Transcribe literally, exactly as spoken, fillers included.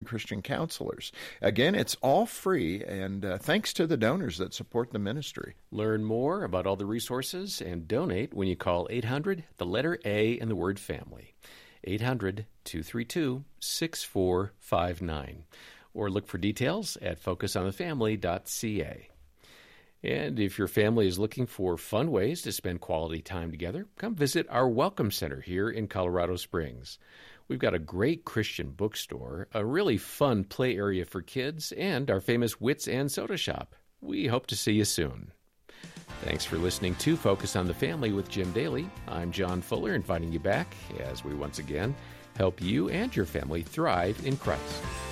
Christian counselors. Again, it's all free, and uh, thanks to the donors that support the ministry. Learn more about all the resources and donate when you call eight hundred, the letter A, and the word family. eight hundred, two three two, six four five nine. Or look for details at focus on the family dot c a. And if your family is looking for fun ways to spend quality time together, come visit our Welcome Center here in Colorado Springs. We've got a great Christian bookstore, a really fun play area for kids, and our famous Wits and Soda Shop. We hope to see you soon. Thanks for listening to Focus on the Family with Jim Daly. I'm John Fuller, inviting you back as we once again help you and your family thrive in Christ.